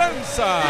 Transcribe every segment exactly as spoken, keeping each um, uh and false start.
França.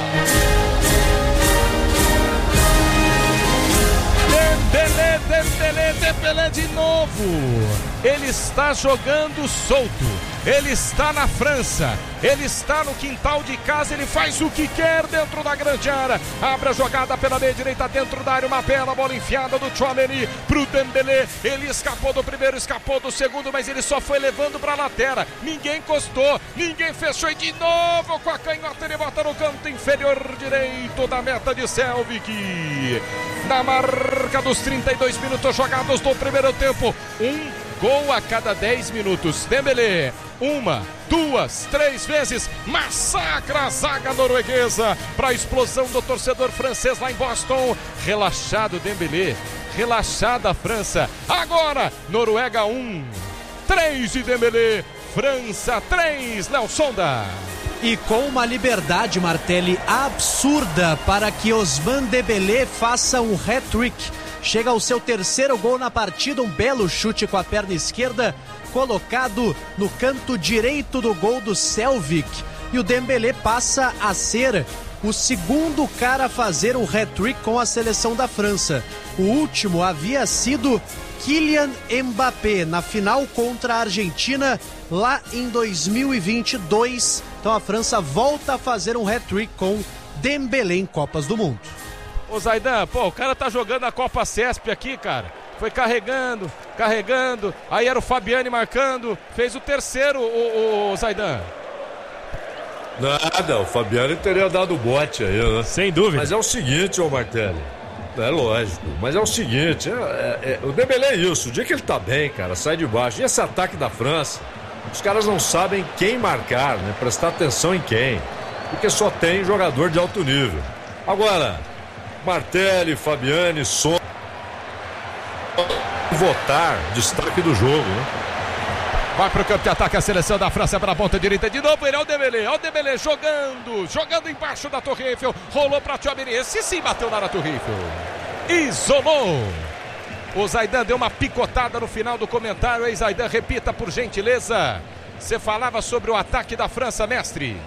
Dembélé, Dembélé, Dembélé de novo. Ele está jogando solto. Ele está na França, ele está no quintal de casa, ele faz o que quer dentro da grande área. Abre a jogada pela meia direita dentro da área, uma bela bola enfiada do Tchouaméni pro Dembélé. Ele escapou do primeiro, escapou do segundo, mas ele só foi levando para a lateral. Ninguém encostou, ninguém fechou e de novo com a canhota ele bota no canto inferior direito da meta de Selvig. Na marca dos trinta e dois minutos jogados do primeiro tempo, um gol a cada dez minutos. Dembélé, uma, duas, três vezes, massacra a zaga norueguesa para a explosão do torcedor francês lá em Boston. Relaxado Dembélé, relaxada a França. Agora, Noruega um, três de Dembélé, França três, Léo Sonda. E com uma liberdade, Martelli, absurda para que Ousmane Dembélé faça um hat-trick. Chega ao seu terceiro gol na partida, um belo chute com a perna esquerda, colocado no canto direito do gol do Selvig. E o Dembélé passa a ser o segundo cara a fazer um hat-trick com a seleção da França. O último havia sido Kylian Mbappé, na final contra a Argentina, lá em dois mil e vinte e dois. Então a França volta a fazer um hat-trick com Dembélé em Copas do Mundo. Ô Zaidan, pô, o cara tá jogando a Copa Cesp aqui, cara. Foi carregando, carregando. Aí era o Fabiani marcando. Fez o terceiro, o, o Zaidan. Nada, o Fabiani teria dado o bote aí, né? Sem dúvida. Mas é o seguinte, ô Martelli. É lógico, mas é o seguinte, é, é, é, o Dembélé é isso, o dia que ele tá bem, cara, sai de baixo. E esse ataque da França, os caras não sabem quem marcar, né? Prestar atenção em quem. Porque só tem jogador de alto nível. Agora, Martelli, Fabiani, Son... votar, destaque do jogo, né? Vai pro campo de ataque a seleção da França para a ponta direita de novo, ele é o Dembélé, ó o Dembélé jogando, jogando embaixo da Torre Eiffel, rolou para Tchouaméni, esse sim bateu lá na Torre Eiffel, isolou. O Zaidan deu uma picotada no final do comentário, aí Zaidan, repita por gentileza, você falava sobre o ataque da França, mestre.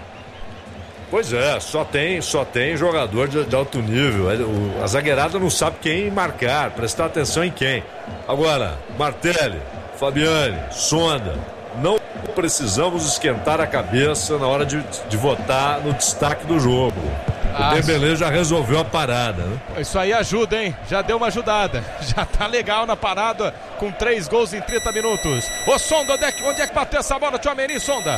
Pois é, só tem, só tem jogador de, de alto nível. O, a zagueirada não sabe quem marcar, prestar atenção em quem. Agora, Martelli, Fabiani, Sonda, não precisamos esquentar a cabeça na hora de, de votar no destaque do jogo. Ah, o Dembélé já resolveu a parada, né? Isso aí ajuda, hein? Já deu uma ajudada. Já tá legal na parada com três gols em trinta minutos. Ô Sonda, onde é que, onde é que bateu essa bola, Tchouaméni, Sonda?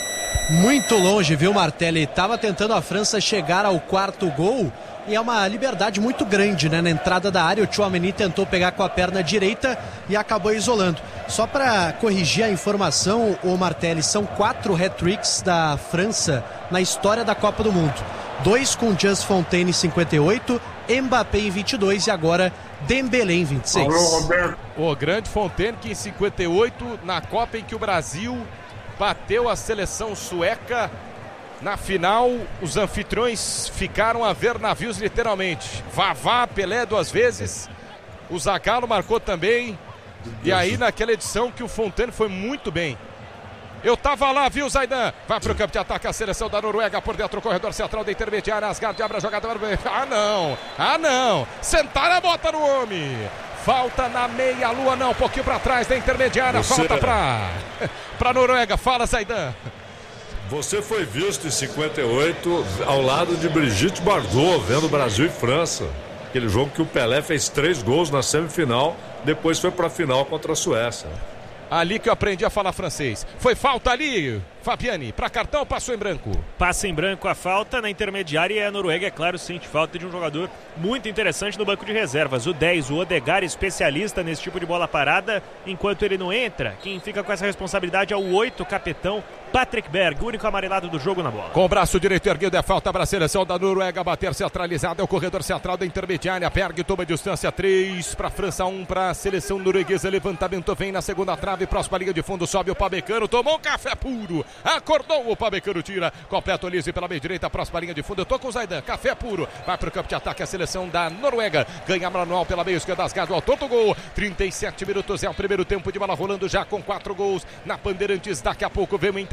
Muito longe, viu, Martelli? Estava tentando a França chegar ao quarto gol e é uma liberdade muito grande, né? Na entrada da área, o Tchouaméni tentou pegar com a perna direita e acabou isolando. Só para corrigir a informação, o Martelli, são quatro hat-tricks da França na história da Copa do Mundo. Dois com Just Fontaine em cinquenta e oito, Mbappé em vinte e dois e agora Dembélé em vinte e seis. Alô, Roberto. O grande Fontaine que em cinquenta e oito, na Copa em que o Brasil bateu a seleção sueca na final, os anfitriões ficaram a ver navios literalmente. Vavá, Pelé duas vezes, o Zagallo marcou também, e aí naquela edição que o Fontaine foi muito bem. Eu tava lá, viu, Zaidan? Vai pro campo de ataque a seleção da Noruega por dentro do corredor central da intermediária. Asgard abre a jogada. Ah, não! Ah, não! Sentaram a bota no homem! Falta na meia-lua, não, um pouquinho pra trás da intermediária. Você... Falta pra, pra Noruega. Fala, Zaidan. Você foi visto em cinquenta e oito ao lado de Brigitte Bardot, vendo Brasil e França. Aquele jogo que o Pelé fez três gols na semifinal, depois foi pra final contra a Suécia. Ali que eu aprendi a falar francês. Foi falta ali, Fabiani. Para cartão, passou em branco. Passa em branco a falta na intermediária e a Noruega, é claro, sente falta de um jogador muito interessante no banco de reservas. O dez, o Odegaard, especialista nesse tipo de bola parada. Enquanto ele não entra, quem fica com essa responsabilidade é o oito, capitão Patrick Berg, o único amarelado do jogo na bola. Com o braço direito erguido, é falta para a seleção da Noruega bater centralizado. É o corredor central da intermediária. Berg toma distância, três para a França, um para a seleção norueguesa. Levantamento vem na segunda trave. Próxima linha de fundo, sobe o Pamecano, tomou um café puro, acordou o Pamecano, tira, completa o Lise pela meia direita, próxima linha de fundo, eu tô com o Zaidan, café puro, vai pro campo de ataque a seleção da Noruega, ganha manual pela meia esquerda, Asgard, autor do gol, trinta e sete minutos é o primeiro tempo de bola rolando já com quatro gols na Bandeirantes, daqui a pouco vem o intervalo.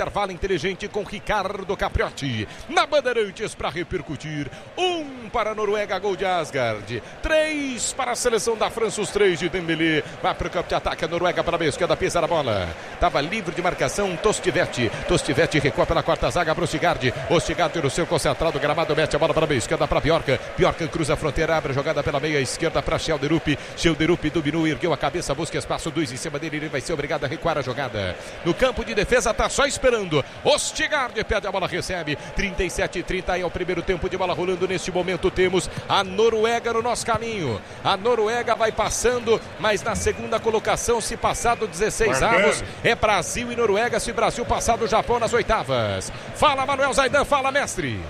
intervalo inteligente com Ricardo Capriotti. Na Bandeirantes para repercutir. Um para a Noruega, gol de Asgard. Três para a seleção da França, os três de Dembélé. Vai para o campo de ataque, a Noruega para a esquerda, pisa na bola. Estava livre de marcação, Tostivetti. Tostivetti recua pela quarta zaga para o Ostigard. Ostigard no seu concentrado gramado, mete a bola para a esquerda para a Bjorka. Bjorka cruza a fronteira, abre a jogada pela meia esquerda para Schelderup. Schelderup dominou, ergueu a cabeça, busca espaço, dois em cima dele, ele vai ser obrigado a recuar a jogada. No campo de defesa, tá só esperando. Ostigard perde a bola, recebe. trinta e sete a trinta é o primeiro tempo de bola rolando. Neste momento temos a Noruega no nosso caminho. A Noruega vai passando, mas na segunda colocação, se passar do dezesseis avos, é Brasil e Noruega. Se Brasil passar do Japão nas oitavas. Fala, Manuel Zaidan, fala, mestre.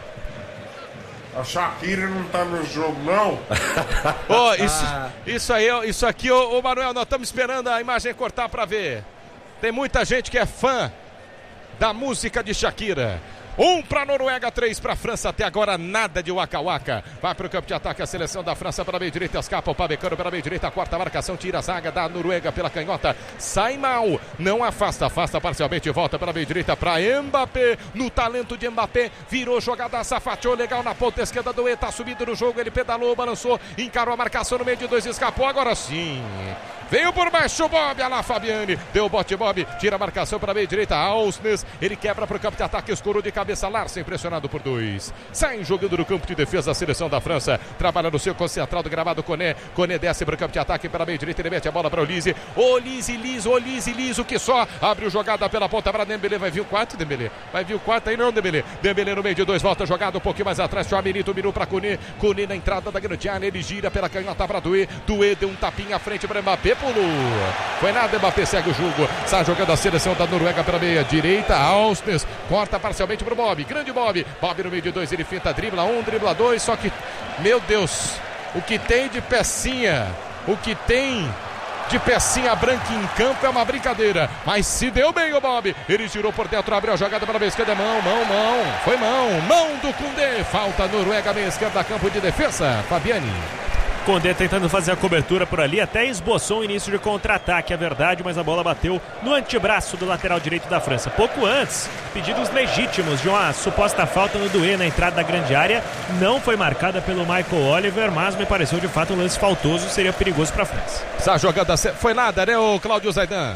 A Shakira não tá no jogo, não? Oh, isso, isso aí, isso aqui, ô, ô Manuel, nós estamos esperando a imagem cortar para ver. Tem muita gente que é fã da música de Shakira. Um para a Noruega, três para a França. Até agora nada de Waka Waka. Vai para o campo de ataque a seleção da França para a meia direita. Escapa o Pavecano para a meia direita. A quarta marcação, tira a zaga da Noruega pela canhota. Sai mal, não afasta, afasta parcialmente. Volta para a meia direita para Mbappé. No talento de Mbappé, virou jogada, safateou legal na ponta esquerda do E. Tá subido no jogo, ele pedalou, balançou, encarou a marcação no meio de dois, escapou. Agora sim. Veio por baixo o Bob, olha lá Fabiani, deu o bote Bob, tira a marcação para a meia direita, Ausnes, ele quebra para o campo de ataque, escuro de cabeça, Larsen pressionado por dois, sai jogando no campo de defesa a seleção da França, trabalha no seu concentrado gramado, Koné, Koné desce para o campo de ataque para a meia direita, ele mete a bola para o Olise, Olise liso, Olise liso, que só, abriu jogada pela ponta para Dembélé, vai vir o quarto, Dembélé, vai vir o quarto aí não, Dembélé, Dembélé no meio de dois, volta jogada um pouquinho mais atrás, Chouameni, mirou para Koné, Koné na entrada da grande área, ele gira pela canhota para Doué, Doué deu um tapinha à frente para Mbappé, pulou. Foi nada, Mbappé segue o jogo. Sai jogando a seleção da Noruega pela meia direita. Ausnes corta parcialmente para o Bob. Grande Bob. Bob no meio de dois, ele finta, dribla um, dribla dois. Só que, meu Deus, o que tem de pecinha, o que tem de pecinha branca em campo é uma brincadeira. Mas se deu bem o Bob. Ele girou por dentro, abriu a jogada para a meia esquerda. Mão, mão, mão. Foi mão. Mão do Koundé. Falta Noruega, meia esquerda, campo de defesa. Fabiani. Koundé tentando fazer a cobertura por ali, até esboçou o início de contra-ataque, é verdade, mas a bola bateu no antebraço do lateral direito da França. Pouco antes, pedidos legítimos de uma suposta falta no Doué na entrada da grande área, não foi marcada pelo Michael Oliver, mas me pareceu de fato um lance faltoso, seria perigoso para a França. Essa jogada foi nada, né, o Cláudio Zaidan?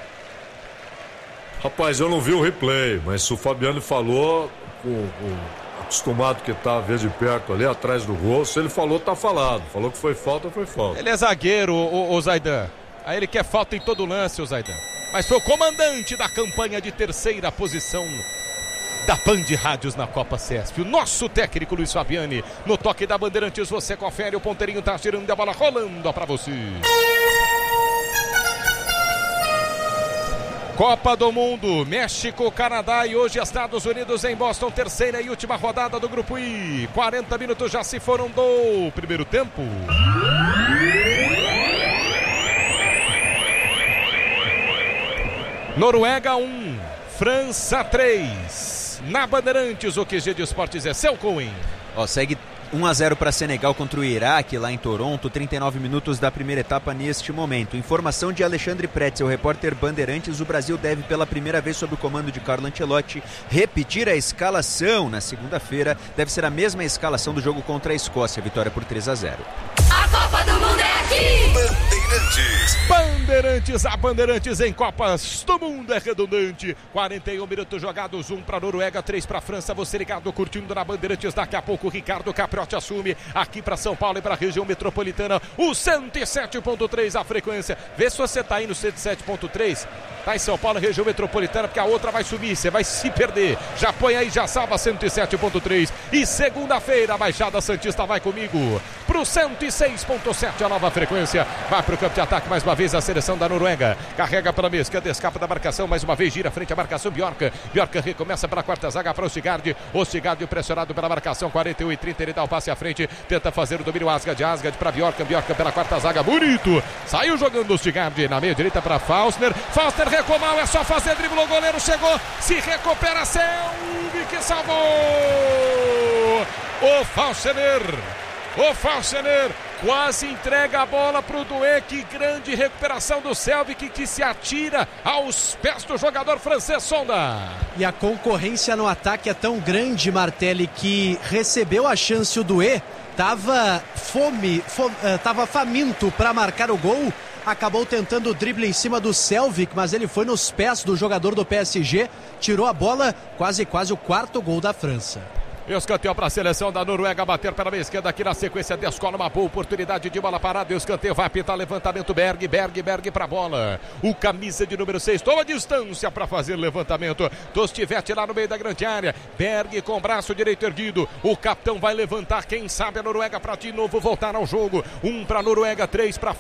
Rapaz, eu não vi o replay, mas se o Fabiano falou, o... o... acostumado que tá a ver de perto ali atrás do gol, se ele falou, tá falado. Falou que foi falta, foi falta. Ele é zagueiro, o, o Zaidan. Aí ele quer falta em todo lance, o Zaidan. Mas foi o comandante da campanha de terceira posição da Band Rádios na Copa C E S P. O nosso técnico Luiz Fabiani. No toque da Bandeirantes, você confere, o ponteirinho tá girando a bola rolando pra você. Copa do Mundo, México, Canadá e hoje Estados Unidos em Boston, terceira e última rodada do Grupo I. quarenta minutos já se foram do primeiro tempo. Noruega um, França três. Na Bandeirantes, o Q G de Esportes é seu, Coen. Ó, segue um a zero para Senegal contra o Iraque, lá em Toronto, trinta e nove minutos da primeira etapa neste momento. Informação de Alexandre Pretzel, repórter Bandeirantes, o Brasil deve pela primeira vez sob o comando de Carlo Ancelotti repetir a escalação na segunda-feira. Deve ser a mesma escalação do jogo contra a Escócia, vitória por três a zero. A Copa do Mundo é aqui! Bandeirantes. Bandeirantes, a Bandeirantes em Copas do Mundo é redundante. quarenta e um minutos jogados, um para Noruega, três para França. Você ligado, curtindo na Bandeirantes. Daqui a pouco o Ricardo Capriotti assume aqui para São Paulo e para a região metropolitana. O cento e sete ponto três a frequência. Vê se você tá aí no cento e sete ponto três. Tá em São Paulo, região metropolitana, porque a outra vai subir, você vai se perder. Já põe aí, já salva cento e sete ponto três. E segunda-feira a Baixada Santista vai comigo pro cento e seis ponto sete, a nova frequência. Vai pro campo de ataque mais uma vez a seleção da Noruega. Carrega pela meia esquerda, escapa da marcação, mais uma vez gira frente à marcação Bjorka. Bjorka recomeça para a quarta zaga para o Ostigard. Ostigard pressionado pela marcação, quarenta e um e trinta, ele dá o passe à frente, tenta fazer o domínio Asgard, Asgard para Bjorka, Bjorka pela quarta zaga, bonito. Saiu jogando o Ostigard na meia direita para Faustner. Faustner recuou mal, é só fazer, driblou, o goleiro chegou, se recupera, Selvi que salvou. O Faustner. O Faustner quase entrega a bola para o Doué. Que grande recuperação do Selvig, que se atira aos pés do jogador francês Sonda. E a concorrência no ataque é tão grande, Martelli, que recebeu a chance o Doué. Tava fome, fome uh, tava faminto para marcar o gol. Acabou tentando o drible em cima do Selvig, mas ele foi nos pés do jogador do P S G, tirou a bola, quase quase o quarto gol da França. Escanteio para a seleção da Noruega, bater pela meia esquerda aqui na sequência, descola uma boa oportunidade de bola parada, escanteio vai apitar, levantamento Berg, Berg, Berg para a bola, o camisa de número seis, toma distância para fazer levantamento, Tostivete lá no meio da grande área, Berg com o braço direito erguido, o capitão vai levantar, quem sabe a Noruega para de novo voltar ao jogo, um para a Noruega, três para